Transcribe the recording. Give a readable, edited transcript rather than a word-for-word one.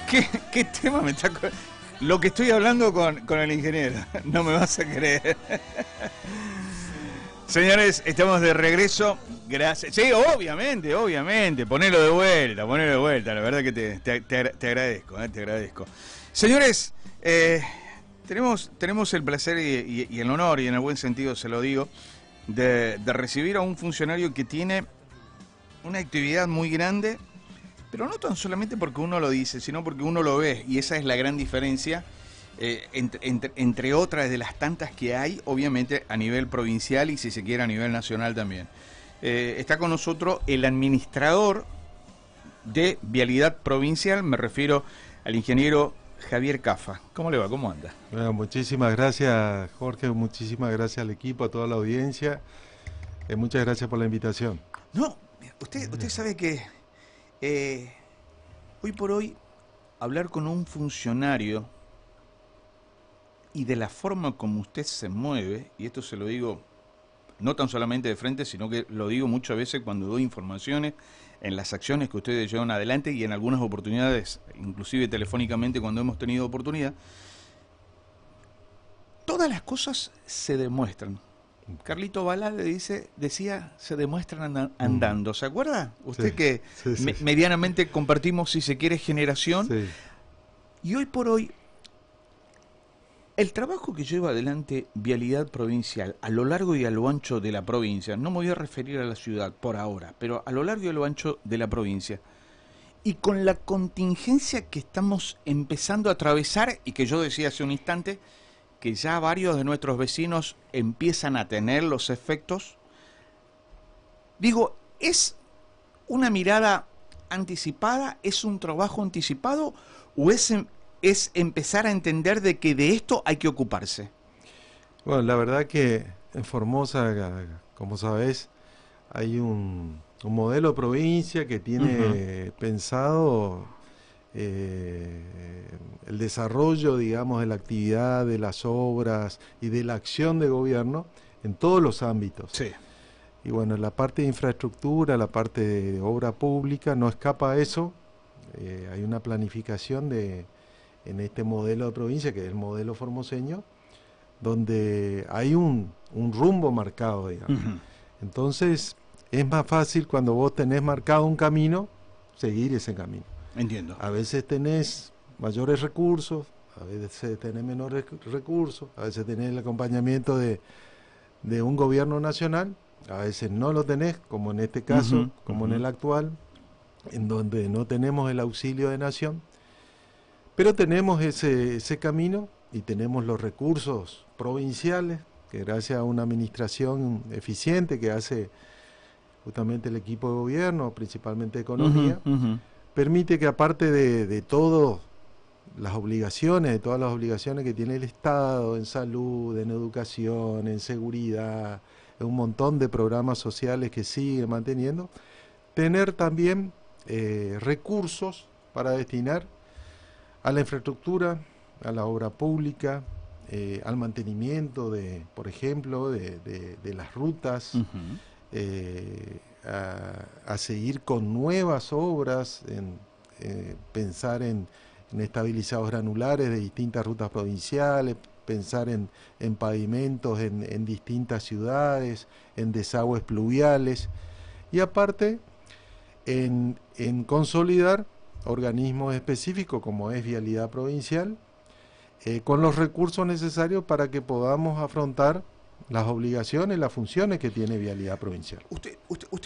¿Qué tema me está... Lo que estoy hablando con el ingeniero, no me vas a creer. Señores, estamos de regreso. Gracias. Sí, obviamente. Ponelo de vuelta. La verdad que te agradezco, te agradezco. Señores, tenemos el placer y el honor, y en el buen sentido se lo digo, de recibir a un funcionario que tiene una actividad muy grande, pero no tan solamente porque uno lo dice, sino porque uno lo ve, y esa es la gran diferencia, entre otras de las tantas que hay, obviamente a nivel provincial y si se quiere a nivel nacional también. Está con nosotros el administrador de Vialidad Provincial, me refiero al ingeniero Javier Cafa. ¿Cómo le va? ¿Cómo anda? Bueno, muchísimas gracias, Jorge, muchísimas gracias al equipo, a toda la audiencia. Muchas gracias por la invitación. No, usted sabe que hoy por hoy hablar con un funcionario y de la forma como usted se mueve, y esto se lo digo no tan solamente de frente, sino que lo digo muchas veces cuando doy informaciones en las acciones que ustedes llevan adelante y en algunas oportunidades, inclusive telefónicamente cuando hemos tenido oportunidad, todas las cosas se demuestran. Carlito Balá decía, se demuestran andando. ¿Se acuerda? Usted que medianamente compartimos, si se quiere, generación. Sí. Y hoy por hoy, el trabajo que lleva adelante Vialidad Provincial a lo largo y a lo ancho de la provincia, no me voy a referir a la ciudad por ahora, pero a lo largo y a lo ancho de la provincia, y con la contingencia que estamos empezando a atravesar, y que yo decía hace un instante, que ya varios de nuestros vecinos empiezan a tener los efectos, digo, ¿es una mirada anticipada? ¿Es un trabajo anticipado? ¿O es empezar a entender de que de esto hay que ocuparse? Bueno, la verdad que en Formosa, como sabes, hay un modelo de provincia que tiene pensado el desarrollo, digamos, de la actividad, de las obras y de la acción de gobierno en todos los ámbitos. Sí. Y bueno, la parte de infraestructura, la parte de obra pública no escapa a eso. Hay una planificación en este modelo de provincia, que es el modelo formoseño, donde hay un rumbo marcado, digamos. Entonces, es más fácil cuando vos tenés marcado un camino, seguir ese camino. Entiendo. A veces tenés mayores recursos, a veces tenés menores recursos, a veces tenés el acompañamiento de un gobierno nacional, a veces no lo tenés, como en este caso, como en el actual, en donde no tenemos el auxilio de nación, pero tenemos ese camino y tenemos los recursos provinciales, que gracias a una administración eficiente que hace justamente el equipo de gobierno, principalmente economía, permite que aparte de todas las obligaciones que tiene el Estado en salud, en educación, en seguridad, en un montón de programas sociales que sigue manteniendo, tener también recursos para destinar a la infraestructura, a la obra pública, al mantenimiento por ejemplo, de las rutas, a seguir con nuevas obras, pensar en estabilizados granulares de distintas rutas provinciales, pensar en pavimentos en distintas ciudades, en desagües pluviales, y aparte en consolidar organismos específicos como es Vialidad Provincial, con los recursos necesarios para que podamos afrontar las obligaciones, las funciones que tiene Vialidad Provincial. Usted